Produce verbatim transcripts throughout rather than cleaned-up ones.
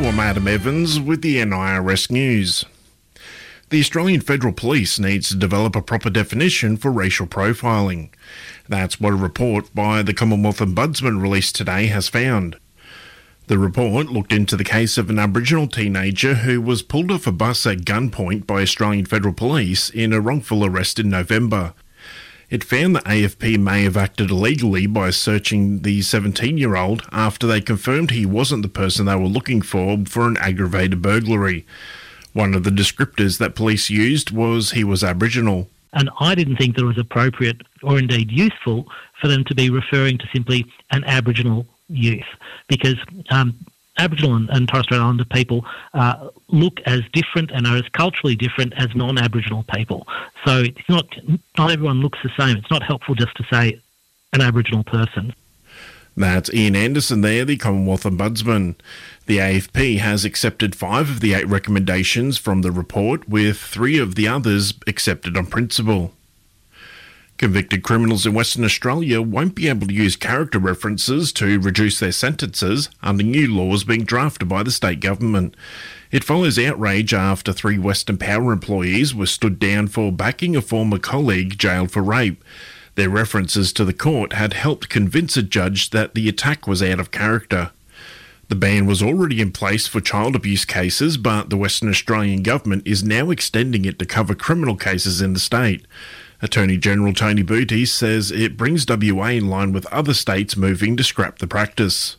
I'm Adam Evans with the N I R S News. The Australian Federal Police needs to develop a proper definition for racial profiling. That's what a report by the Commonwealth Ombudsman released today has found. The report looked into the case of an Aboriginal teenager who was pulled off a bus at gunpoint by Australian Federal Police in a wrongful arrest in November. It found that A F P may have acted illegally by searching the seventeen-year-old after they confirmed he wasn't the person they were looking for for an aggravated burglary. One of the descriptors that police used was he was Aboriginal. And I didn't think that it was appropriate or indeed useful for them to be referring to simply an Aboriginal youth, because um, Aboriginal and, and Torres Strait Islander people uh, look as different and are as culturally different as non-Aboriginal people. So it's not not everyone looks the same. It's not helpful just to say an Aboriginal person. That's Ian Anderson there, the Commonwealth Ombudsman. The A F P has accepted five of the eight recommendations from the report, with three of the others accepted on principle. Convicted criminals in Western Australia won't be able to use character references to reduce their sentences under new laws being drafted by the state government. It follows outrage after three Western Power employees were stood down for backing a former colleague jailed for rape. Their references to the court had helped convince a judge that the attack was out of character. The ban was already in place for child abuse cases, but the Western Australian government is now extending it to cover criminal cases in the state. Attorney General Tony Booty says it brings W A in line with other states moving to scrap the practice.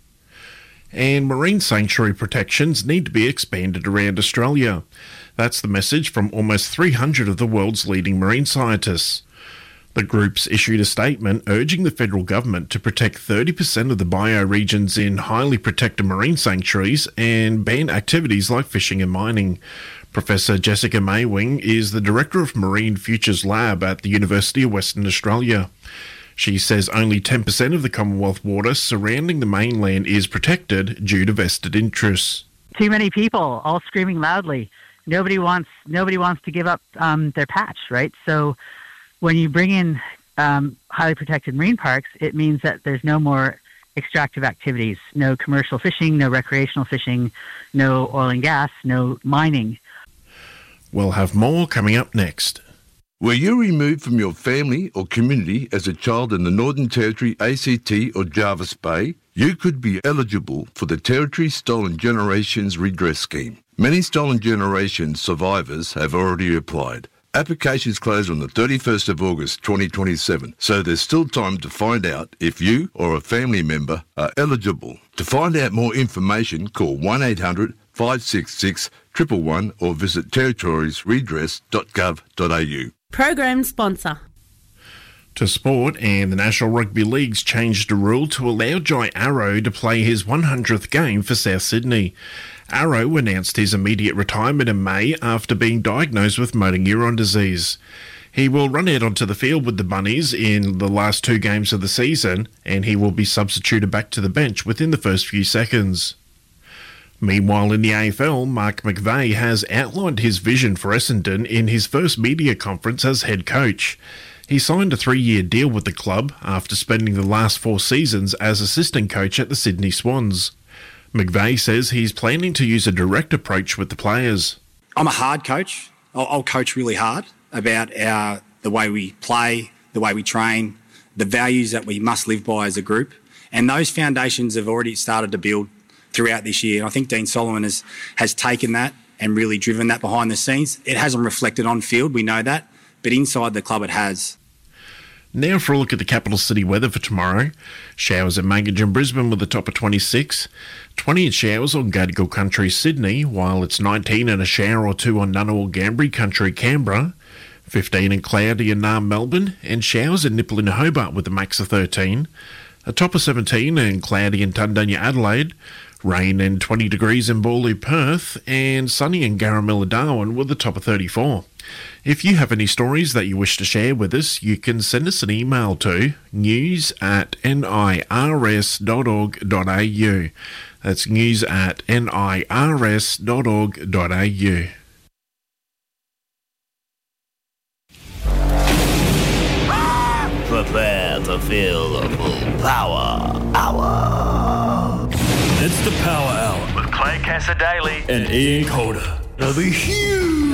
And marine sanctuary protections need to be expanded around Australia. That's the message from almost three hundred of the world's leading marine scientists. The groups issued a statement urging the federal government to protect thirty percent of the bioregions in highly protected marine sanctuaries and ban activities like fishing and mining. Professor Jessica Maywing is the Director of Marine Futures Lab at the University of Western Australia. She says only ten percent of the Commonwealth water surrounding the mainland is protected due to vested interests. Too many people all screaming loudly. Nobody wants nobody wants to give up um, their patch, right? So when you bring in um, highly protected marine parks, it means that there's no more extractive activities, no commercial fishing, no recreational fishing, no oil and gas, no mining. We'll have more coming up next. Were you removed from your family or community as a child in the Northern Territory, A C T or Jervis Bay? You could be eligible for the Territory Stolen Generations Redress Scheme. Many Stolen Generations survivors have already applied. Applications close on the thirty-first of August twenty twenty-seven, so there's still time to find out if you or a family member are eligible. To find out more information, call one eight hundred five six six one one one or visit territories redress dot gov dot a u. Program sponsor. To sport, and the National Rugby League's changed a rule to allow Jai Arrow to play his one hundredth game for South Sydney. Arrow announced his immediate retirement in May after being diagnosed with motor neuron disease. He will run out onto the field with the Bunnies in the last two games of the season, and he will be substituted back to the bench within the first few seconds. Meanwhile, in the A F L, Mark McVeigh has outlined his vision for Essendon in his first media conference as head coach. He signed a three-year deal with the club after spending the last four seasons as assistant coach at the Sydney Swans. McVeigh says he's planning to use a direct approach with the players. I'm a hard coach. I'll, I'll coach really hard about our the way we play, the way we train, the values that we must live by as a group. And those foundations have already started to build throughout this year. I think Dean Solomon has, has taken that and really driven that behind the scenes. It hasn't reflected on field, we know that, but inside the club it has. Now for a look at the capital city weather for tomorrow. Showers at Maggie and Brisbane with a top of twenty-six. twenty in showers on Gadigal Country, Sydney, while it's nineteen and a shower or two on Ngunnawal Gambri Country, Canberra. fifteen and cloudy in Naarm, Melbourne, and showers in Nipple and Hobart with a max of thirteen. A top of seventeen and cloudy in Tundanya, Adelaide. Rain and twenty degrees in Boorloo, Perth, and sunny in Garamilla, Darwin with a top of thirty-four. If you have any stories that you wish to share with us, you can send us an email to news at nirs dot org dot a u. That's news at nirs dot org dot a u. Prepare to feel the full power hour. It's the Power Hour with Clay Ray Cassadaly and Ian Calder. They'll be huge.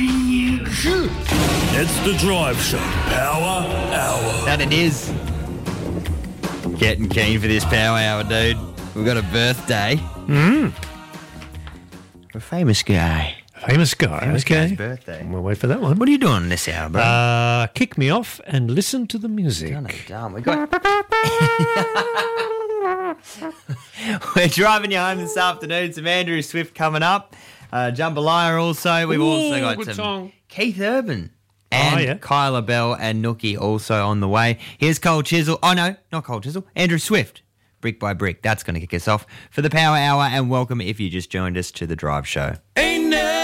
It's the Drive Show Power Hour. That it is. Getting keen for this Power Hour, dude. We've got a birthday. Mm. A famous guy. Famous guy, Famous okay. guy's birthday. We'll wait for that one. What are you doing this hour, bro? Uh, kick me off and listen to the music. Done and done. We got... We're driving you home this afternoon. Some Andrew Swift coming up. Uh, Jambalaya also. We've Ooh, also got good some song. Keith Urban. And Oh, yeah. Kyla Bell and Nookie also on the way. Here's Cole Chisel. Oh, no, not Cole Chisel. Andrew Swift. Brick by Brick. That's going to kick us off for the Power Hour. And welcome if you just joined us to the Drive Show. Ain't never